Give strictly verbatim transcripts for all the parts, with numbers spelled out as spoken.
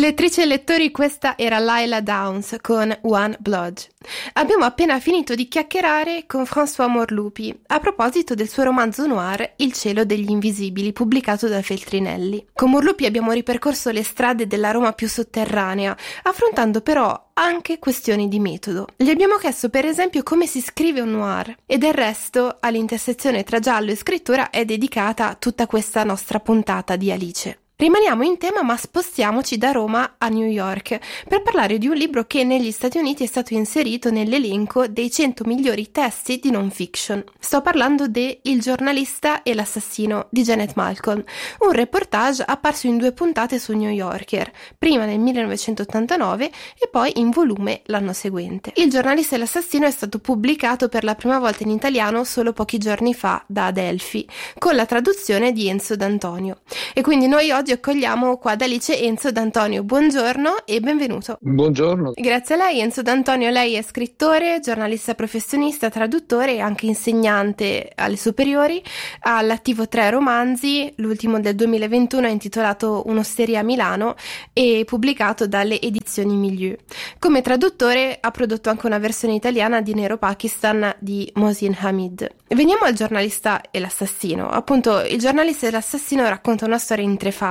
Lettrici e lettori, questa era Lila Downs con One Blood. Abbiamo appena finito di chiacchierare con François Morlupi a proposito del suo romanzo noir Il cielo degli invisibili, pubblicato da Feltrinelli. Con Morlupi abbiamo ripercorso le strade della Roma più sotterranea, affrontando però anche questioni di metodo. Gli abbiamo chiesto per esempio come si scrive un noir, e del resto all'intersezione tra giallo e scrittura è dedicata tutta questa nostra puntata di Alice. Rimaniamo in tema, ma spostiamoci da Roma a New York per parlare di un libro che negli Stati Uniti è stato inserito nell'elenco dei cento migliori testi di non fiction. Sto parlando de Il giornalista e l'assassino di Janet Malcolm, un reportage apparso in due puntate su New Yorker, prima nel millenovecentottantanove e poi in volume l'anno seguente. Il giornalista e l'assassino è stato pubblicato per la prima volta in italiano solo pochi giorni fa da Adelphi, con la traduzione di Enzo D'Antonio. E quindi noi oggi Oggi accogliamo qua ad Alice Enzo D'Antonio. Buongiorno e benvenuto. Buongiorno. Grazie a lei, Enzo D'Antonio. Lei è scrittore, giornalista professionista, traduttore e anche insegnante alle superiori. Ha all'attivo tre romanzi, l'ultimo del duemilaventuno è intitolato Un'osteria a Milano e pubblicato dalle edizioni Milieu. Come traduttore ha prodotto anche una versione italiana di Nero Pakistan di Mohsin Hamid. Veniamo al giornalista e l'assassino. Appunto, il giornalista e l'assassino racconta una storia in tre fasi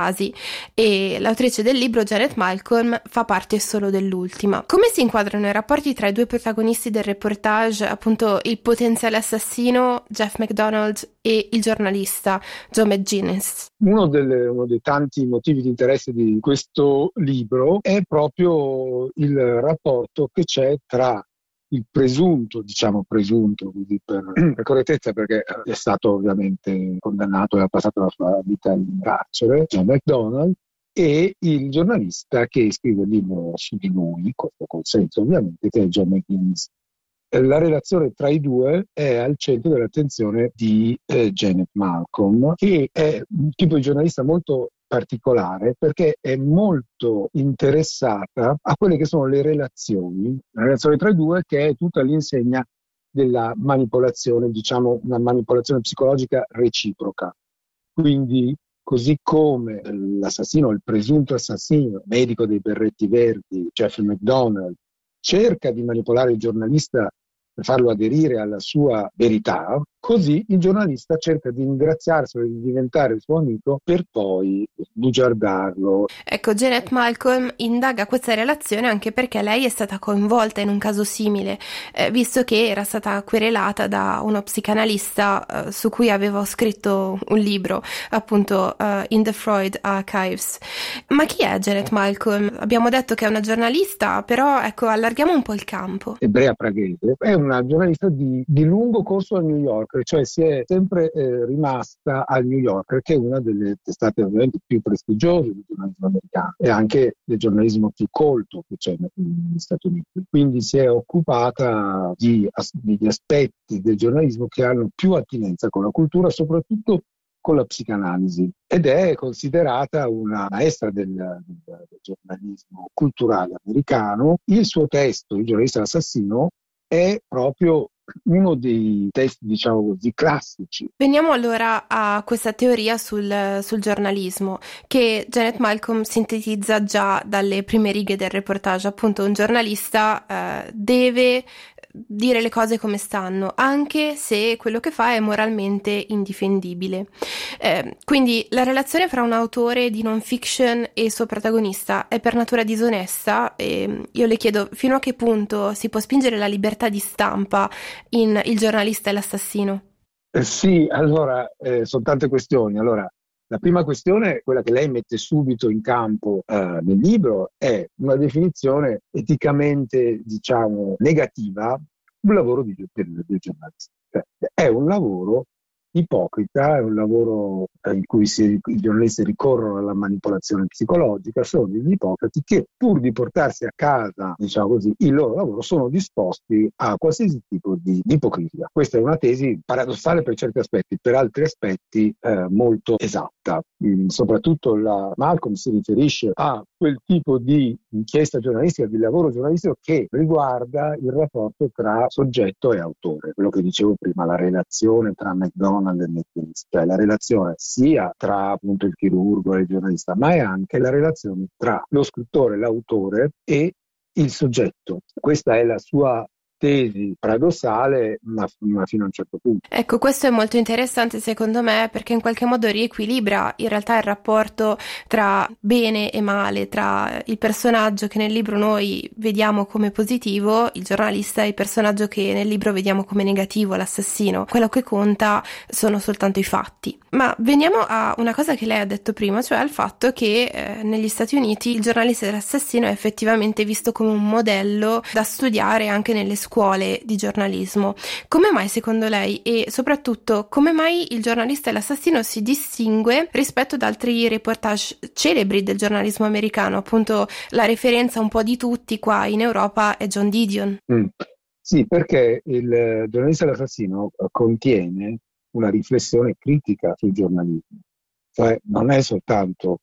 e l'autrice del libro, Janet Malcolm, fa parte solo dell'ultima. Come si inquadrano i rapporti tra i due protagonisti del reportage, appunto il potenziale assassino Jeff McDonald e il giornalista Joe McGinnis? Uno, delle, uno dei tanti motivi di interesse di questo libro è proprio il rapporto che c'è tra il presunto, diciamo presunto, quindi per, per correttezza, perché è stato ovviamente condannato e ha passato la sua vita in carcere, John McDonald, e il giornalista che scrive il libro su di lui, con il consenso ovviamente, che è John McGinnis. La relazione tra i due è al centro dell'attenzione di eh, Janet Malcolm, che è un tipo di giornalista molto particolare perché è molto interessata a quelle che sono le relazioni, la relazione tra i due, che è tutta all'insegna della manipolazione, diciamo una manipolazione psicologica reciproca. Quindi, così come l'assassino, il presunto assassino, medico dei berretti verdi, Jeffrey McDonald, cerca di manipolare il giornalista per farlo aderire alla sua verità, così il giornalista cerca di ingraziarselo e di diventare il suo amico per poi bugiardarlo. Ecco, Janet Malcolm indaga questa relazione anche perché lei è stata coinvolta in un caso simile, eh, visto che era stata querelata da uno psicanalista eh, su cui avevo scritto un libro, appunto uh, In the Freud Archives. Ma chi è Janet Malcolm? Abbiamo detto che è una giornalista, però ecco, allarghiamo un po' il campo. Ebrea praghese, è una giornalista di, di lungo corso al New York, cioè si è sempre eh, rimasta al New Yorker, che è una delle testate ovviamente più prestigiose del giornalismo americano e anche del giornalismo più colto che c'è negli Stati Uniti. Quindi si è occupata di, degli aspetti del giornalismo che hanno più attinenza con la cultura, soprattutto con la psicanalisi, ed è considerata una maestra del, del, del giornalismo culturale americano. Il suo testo, Il giornalista assassino, è proprio uno dei testi, diciamo così, classici. Veniamo allora a questa teoria sul, sul giornalismo che Janet Malcolm sintetizza già dalle prime righe del reportage. Appunto, un giornalista eh, deve dire le cose come stanno, anche se quello che fa è moralmente indifendibile. Eh, quindi la relazione fra un autore di non fiction e il suo protagonista è per natura disonesta, e io le chiedo fino a che punto si può spingere la libertà di stampa in Il giornalista e l'assassino. Eh sì, allora, eh, sono tante questioni. Allora, la prima questione, quella che lei mette subito in campo eh, nel libro, è una definizione eticamente, diciamo, negativa un lavoro di, del, del giornalista. Cioè, è un lavoro ipocrita, è un lavoro in cui si, i giornalisti ricorrono alla manipolazione psicologica, sono degli ipocriti che pur di portarsi a casa, diciamo così, il loro lavoro, sono disposti a qualsiasi tipo di, di ipocrisia. Questa è una tesi paradossale per certi aspetti, per altri aspetti eh, molto esatta. Mm, soprattutto la Malcolm si riferisce a quel tipo di inchiesta giornalistica, di lavoro giornalistico che riguarda il rapporto tra soggetto e autore, quello che dicevo prima, la relazione tra McDonald's non all'ennesimo, cioè la relazione sia tra appunto il chirurgo e il giornalista, ma è anche la relazione tra lo scrittore, l'autore e il soggetto. Questa è la sua tesi paradossale, ma, ma fino a un certo punto. Ecco, questo è molto interessante secondo me, perché in qualche modo riequilibra in realtà il rapporto tra bene e male, tra il personaggio che nel libro noi vediamo come positivo, il giornalista, e il personaggio che nel libro vediamo come negativo, l'assassino. Quello che conta sono soltanto i fatti. Ma veniamo a una cosa che lei ha detto prima, cioè al fatto che eh, negli Stati Uniti il giornalista dell'assassino è effettivamente visto come un modello da studiare anche nelle scuole di giornalismo. Come mai secondo lei, e soprattutto come mai il giornalista e l'assassino si distingue rispetto ad altri reportage celebri del giornalismo americano? Appunto, la referenza un po' di tutti qua in Europa è John Didion. Mm. Sì, perché il giornalista e l'assassino contiene una riflessione critica sul giornalismo, cioè non è soltanto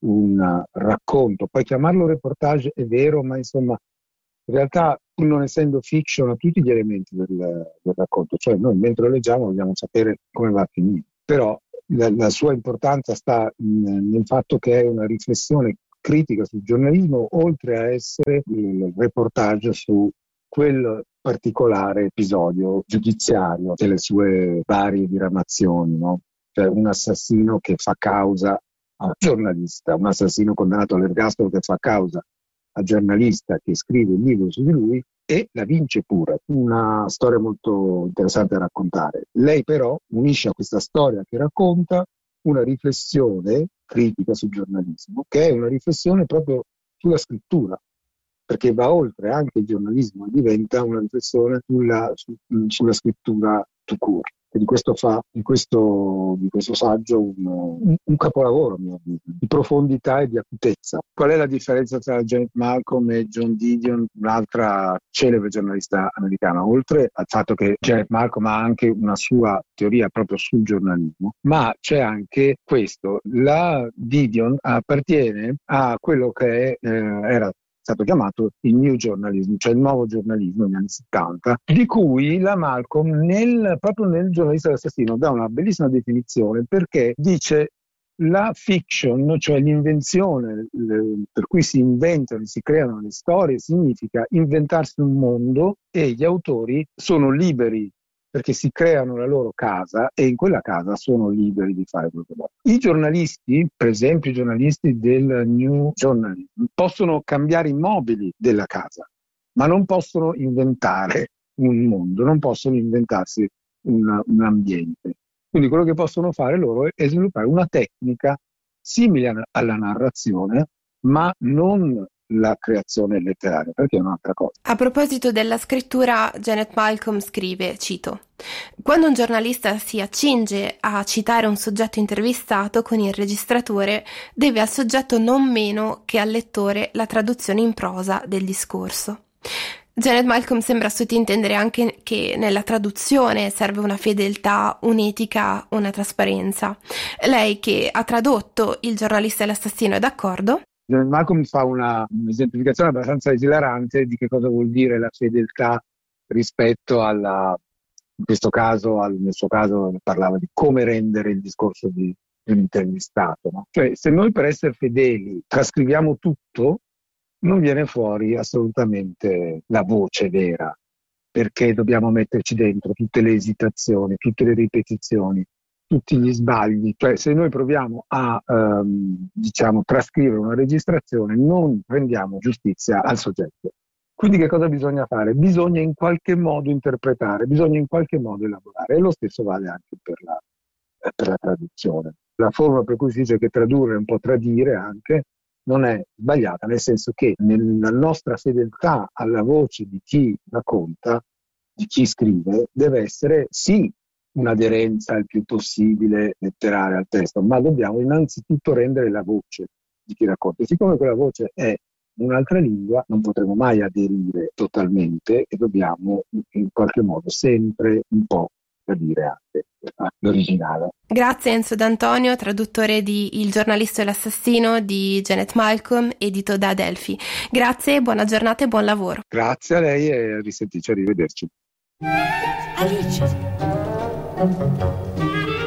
un racconto, puoi chiamarlo reportage, è vero, ma insomma in realtà, pur non essendo fiction, ha tutti gli elementi del, del racconto, cioè noi mentre lo leggiamo vogliamo sapere come va a finire, però la, la sua importanza sta in, nel fatto che è una riflessione critica sul giornalismo, oltre a essere il reportage su quel particolare episodio giudiziario delle sue varie diramazioni, no? Cioè un assassino che fa causa al giornalista, un assassino condannato all'ergastolo che fa causa al giornalista che scrive un libro su di lui e la vince pure. Una storia molto interessante da raccontare. Lei però unisce a questa storia che racconta una riflessione critica sul giornalismo, che è una riflessione proprio sulla scrittura, perché va oltre anche il giornalismo e diventa una riflessione sulla, su, sulla scrittura tout court. E di questo fa di questo, di questo saggio un, un, un capolavoro, mio avviso, di profondità e di acutezza. Qual è la differenza tra Janet Malcolm e John Didion, un'altra celebre giornalista americana? Oltre al fatto che Janet Malcolm ha anche una sua teoria proprio sul giornalismo, ma c'è anche questo: la Didion appartiene a quello che è, eh, era stato chiamato il New Journalism, cioè il nuovo giornalismo negli anni settanta, di cui la Malcolm nel, proprio nel giornalista dell'assassino dà una bellissima definizione, perché dice la fiction, cioè l'invenzione le, per cui si inventano, si creano le storie, significa inventarsi un mondo e gli autori sono liberi perché si creano la loro casa e in quella casa sono liberi di fare quello che vogliono. I giornalisti, per esempio i giornalisti del New Journalism, possono cambiare i mobili della casa, ma non possono inventare un mondo, non possono inventarsi una, un ambiente. Quindi quello che possono fare loro è sviluppare una tecnica simile alla narrazione, ma non la creazione letteraria, perché è un'altra cosa. A proposito della scrittura, Janet Malcolm scrive, cito: quando un giornalista si accinge a citare un soggetto intervistato con il registratore, deve al soggetto non meno che al lettore la traduzione in prosa del discorso. Janet Malcolm sembra sottintendere anche che nella traduzione serve una fedeltà, un'etica, una trasparenza. Lei, che ha tradotto Il giornalista e l'assassino, è d'accordo? Malcolm fa una, un'esemplificazione abbastanza esilarante di che cosa vuol dire la fedeltà rispetto alla, in questo caso, al, nel suo caso parlava di come rendere il discorso di, di un intervistato, no? Cioè, se noi per essere fedeli trascriviamo tutto, non viene fuori assolutamente la voce vera, perché dobbiamo metterci dentro tutte le esitazioni, tutte le ripetizioni, tutti gli sbagli. Cioè, se noi proviamo a ehm, diciamo trascrivere una registrazione, non rendiamo giustizia al soggetto. Quindi che cosa bisogna fare? Bisogna in qualche modo interpretare, bisogna in qualche modo elaborare, e lo stesso vale anche per la, eh, per la traduzione. La forma per cui si dice che tradurre è un po' tradire anche non è sbagliata, nel senso che nella nostra fedeltà alla voce di chi racconta, di chi scrive, deve essere sì un'aderenza il più possibile letteraria al testo, ma dobbiamo innanzitutto rendere la voce di chi racconta. E siccome quella voce è un'altra lingua, non potremo mai aderire totalmente e dobbiamo in qualche modo sempre un po' dire anche l'originale. Grazie Enzo D'Antonio, traduttore di Il giornalista e l'assassino di Janet Malcolm, edito da Adelphi. Grazie, buona giornata e buon lavoro. Grazie a lei e a risentirci, arrivederci. Alice.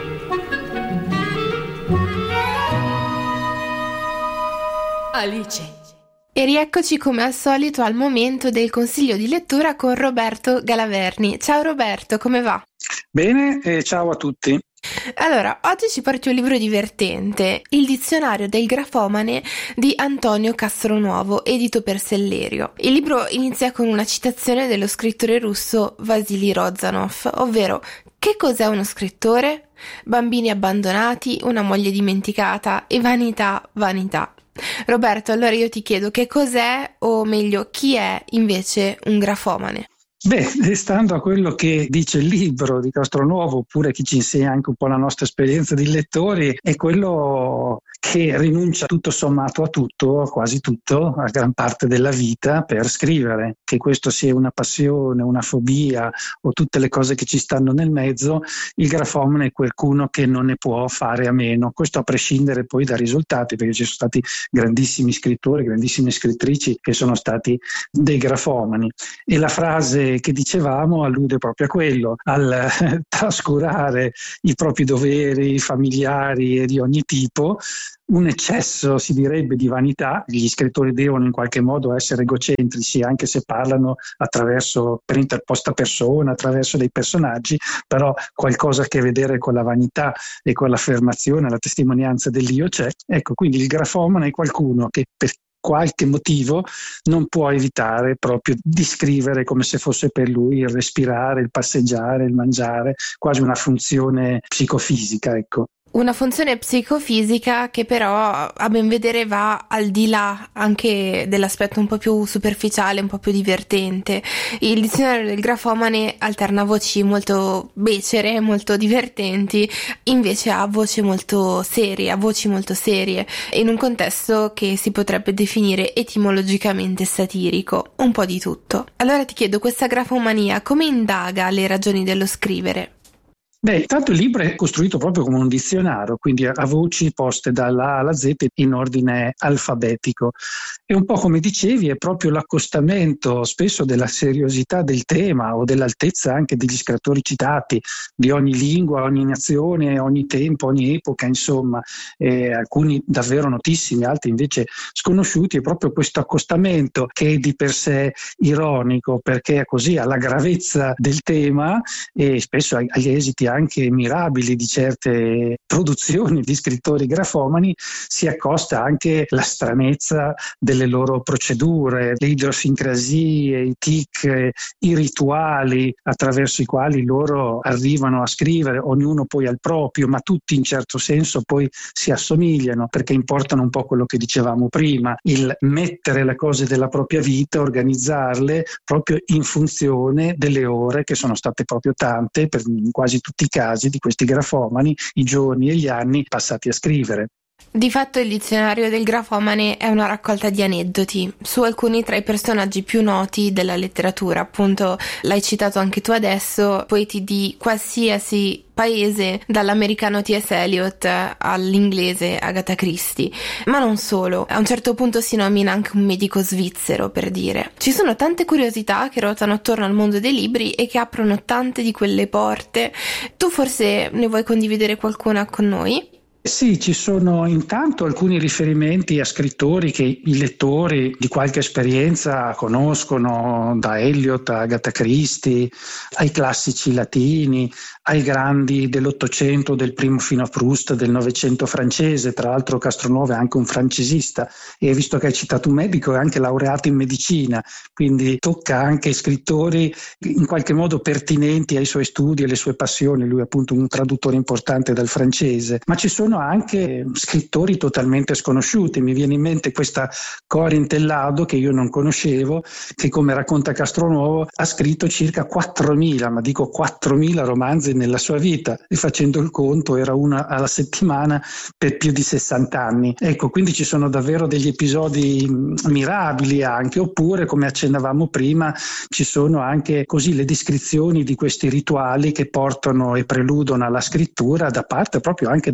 Alice. E rieccoci come al solito al momento del consiglio di lettura con Roberto Galaverni. Ciao Roberto, come va? Bene, e ciao a tutti. Allora, oggi ci porti un libro divertente, Il dizionario del grafomane di Antonio Castronuovo, edito per Sellerio. Il libro inizia con una citazione dello scrittore russo Vasily Rozanov, ovvero: che cos'è uno scrittore? Bambini abbandonati, una moglie dimenticata e vanità, vanità. Roberto, allora io ti chiedo che cos'è, o meglio, chi è invece un grafomane? Beh, stando a quello che dice il libro di Castronuovo, oppure chi ci insegna anche un po' la nostra esperienza di lettori, è quello che rinuncia tutto sommato a tutto, a quasi tutto, a gran parte della vita per scrivere. Che questo sia una passione, una fobia o tutte le cose che ci stanno nel mezzo, il grafomane è qualcuno che non ne può fare a meno. Questo a prescindere poi dai risultati, perché ci sono stati grandissimi scrittori, grandissime scrittrici che sono stati dei grafomani. E la frase che dicevamo allude proprio a quello, al trascurare i propri doveri familiari e di ogni tipo, un eccesso, si direbbe, di vanità. Gli scrittori devono in qualche modo essere egocentrici, anche se parlano attraverso, per interposta persona, attraverso dei personaggi, però qualcosa a che vedere con la vanità e con l'affermazione, la testimonianza dell'io c'è. Ecco, quindi il grafomane è qualcuno che per qualche motivo non può evitare proprio di scrivere, come se fosse per lui il respirare, il passeggiare, il mangiare, quasi una funzione psicofisica, ecco. Una funzione psicofisica che però, a ben vedere, va al di là anche dell'aspetto un po' più superficiale, un po' più divertente. Il dizionario del grafomane alterna voci molto becere, molto divertenti, invece ha voci molto serie, ha voci molto serie, in un contesto che si potrebbe definire etimologicamente satirico, un po' di tutto. Allora ti chiedo, questa grafomania come indaga le ragioni dello scrivere? Beh, intanto il libro è costruito proprio come un dizionario, quindi a voci poste dalla A alla Z in ordine alfabetico. E un po' come dicevi, è proprio l'accostamento spesso della seriosità del tema o dell'altezza anche degli scrittori citati, di ogni lingua, ogni nazione, ogni tempo, ogni epoca, insomma, eh, alcuni davvero notissimi, altri invece sconosciuti. È proprio questo accostamento che è di per sé ironico, perché è così alla gravezza del tema e spesso agli esiti anche mirabili di certe produzioni di scrittori grafomani si accosta anche la stranezza delle loro procedure, le idiosincrasie, i tic, i rituali attraverso i quali loro arrivano a scrivere, ognuno poi al proprio, ma tutti in certo senso poi si assomigliano, perché importano un po' quello che dicevamo prima, il mettere le cose della propria vita, organizzarle proprio in funzione delle ore che sono state proprio tante per quasi tutti i casi di questi grafomani, i giorni e gli anni passati a scrivere. Di fatto il dizionario del grafomane è una raccolta di aneddoti su alcuni tra i personaggi più noti della letteratura, appunto l'hai citato anche tu adesso, poeti di qualsiasi paese, dall'americano T S Eliot all'inglese Agatha Christie, ma non solo. A un certo punto si nomina anche un medico svizzero, per dire. Ci sono tante curiosità che ruotano attorno al mondo dei libri e che aprono tante di quelle porte. Tu forse ne vuoi condividere qualcuna con noi? Sì, ci sono intanto alcuni riferimenti a scrittori che i lettori di qualche esperienza conoscono, da Eliot a Agatha Christie, ai classici latini, ai grandi dell'Ottocento, del primo fino a Proust, del Novecento francese. Tra l'altro Castronuovo è anche un francesista e visto che hai citato un medico è anche laureato in medicina, quindi tocca anche scrittori in qualche modo pertinenti ai suoi studi e alle sue passioni. Lui è appunto un traduttore importante dal francese, ma ci sono anche scrittori totalmente sconosciuti. Mi viene in mente questa Corinne Tellado che io non conoscevo, che come racconta Castronuovo ha scritto circa quattromila, ma dico quattromila romanzi nella sua vita, e facendo il conto era una alla settimana per più di sessanta anni. Ecco, quindi ci sono davvero degli episodi mirabili anche, oppure come accennavamo prima ci sono anche così le descrizioni di questi rituali che portano e preludono alla scrittura da parte proprio anche dei grandissimi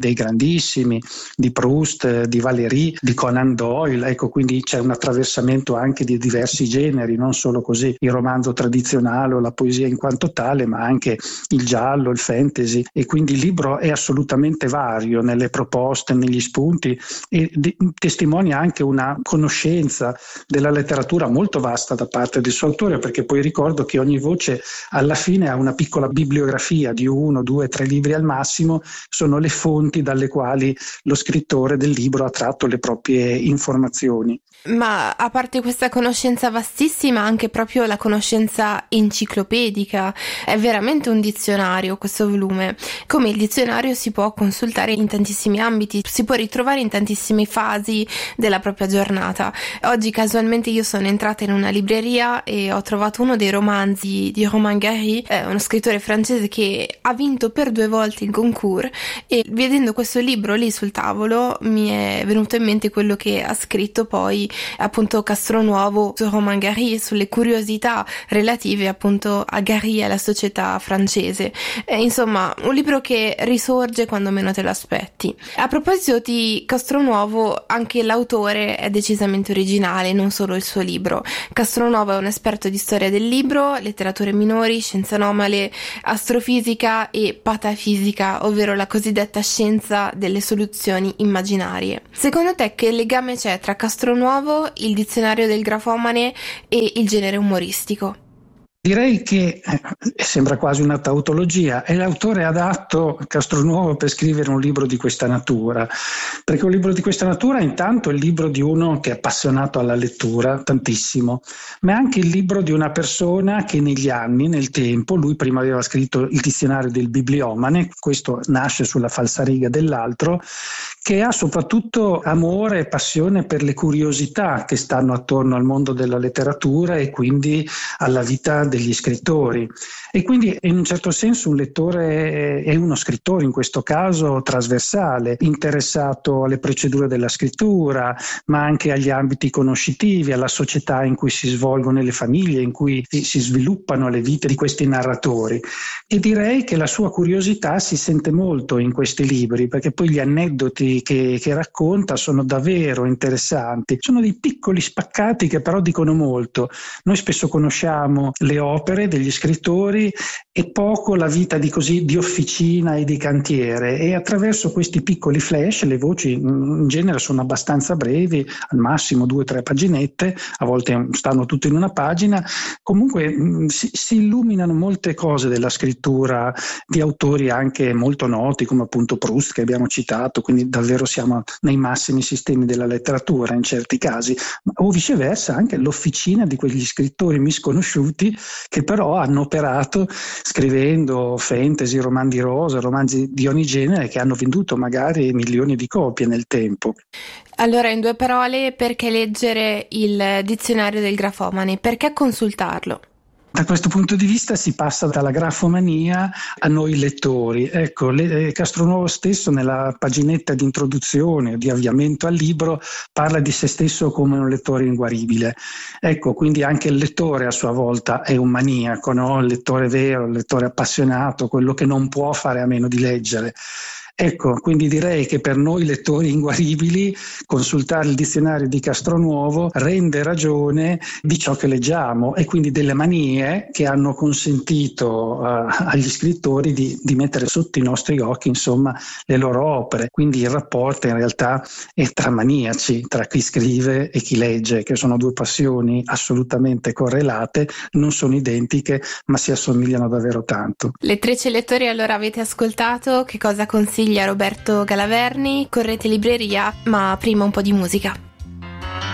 bellissimi, di Proust, di Valéry, di Conan Doyle, ecco, quindi c'è un attraversamento anche di diversi generi, non solo così il romanzo tradizionale o la poesia in quanto tale, ma anche il giallo, il fantasy, e quindi il libro è assolutamente vario nelle proposte, negli spunti, e di- testimonia anche una conoscenza della letteratura molto vasta da parte del suo autore, perché poi ricordo che ogni voce alla fine ha una piccola bibliografia di uno, due, tre libri al massimo, sono le fonti dalle quali lo scrittore del libro ha tratto le proprie informazioni. Ma a parte questa conoscenza vastissima, anche proprio la conoscenza enciclopedica, è veramente un dizionario questo volume. Come il dizionario si può consultare in tantissimi ambiti, si può ritrovare in tantissime fasi della propria giornata. Oggi casualmente io sono entrata in una libreria e ho trovato uno dei romanzi di Romain Gary, eh, uno scrittore francese che ha vinto per due volte il concours, e vedendo questo libro lì sul tavolo mi è venuto in mente quello che ha scritto poi appunto Castronuovo su Romain Gary, sulle curiosità relative appunto a Gary e alla società francese. E, insomma, un libro che risorge quando meno te lo aspetti. A proposito di Castronuovo, anche l'autore è decisamente originale, non solo il suo libro. Castronuovo è un esperto di storia del libro, letterature minori, scienze anomale, astrofisica e patafisica, ovvero la cosiddetta scienza delle soluzioni immaginarie. Secondo te che legame c'è tra Castronuovo, il dizionario del grafomane e il genere umoristico? Direi che eh, sembra quasi una tautologia, è l'autore adatto, Castronuovo, per scrivere un libro di questa natura, perché un libro di questa natura intanto è il libro di uno che è appassionato alla lettura, tantissimo, ma è anche il libro di una persona che negli anni, nel tempo, lui prima aveva scritto il dizionario del bibliomane, questo nasce sulla falsariga dell'altro, che ha soprattutto amore e passione per le curiosità che stanno attorno al mondo della letteratura e quindi alla vita degli scrittori, e quindi in un certo senso un lettore è uno scrittore, in questo caso trasversale, interessato alle procedure della scrittura, ma anche agli ambiti conoscitivi, alla società in cui si svolgono le famiglie, in cui si sviluppano le vite di questi narratori. E direi che la sua curiosità si sente molto in questi libri, perché poi gli aneddoti che, che racconta sono davvero interessanti, sono dei piccoli spaccati che però dicono molto. Noi spesso conosciamo le opere degli scrittori e poco la vita di così di officina e di cantiere, e attraverso questi piccoli flash le voci in genere sono abbastanza brevi, al massimo due o tre paginette, a volte stanno tutte in una pagina, comunque si, si illuminano molte cose della scrittura di autori anche molto noti come appunto Proust, che abbiamo citato, quindi davvero siamo nei massimi sistemi della letteratura in certi casi, o viceversa anche l'officina di quegli scrittori misconosciuti che però hanno operato scrivendo fantasy, romanzi rosa, romanzi di ogni genere che hanno venduto magari milioni di copie nel tempo. Allora, in due parole, perché leggere il dizionario del grafomane? Perché consultarlo? Da questo punto di vista si passa dalla grafomania a noi lettori. Ecco, le, Castronuovo stesso nella paginetta di introduzione, di avviamento al libro, parla di se stesso come un lettore inguaribile. Ecco, quindi anche il lettore a sua volta è un maniaco, no? Il lettore vero, il lettore appassionato, quello che non può fare a meno di leggere. Ecco, quindi direi che per noi lettori inguaribili consultare il dizionario di Castronuovo rende ragione di ciò che leggiamo e quindi delle manie che hanno consentito uh, agli scrittori di, di mettere sotto i nostri occhi, insomma, le loro opere. Quindi il rapporto in realtà è tra maniaci, tra chi scrive e chi legge, che sono due passioni assolutamente correlate, non sono identiche, ma si assomigliano davvero tanto. Lettrici e lettori, allora avete ascoltato che cosa consiglia Roberto Galaverni, correte libreria, ma prima un po' di musica.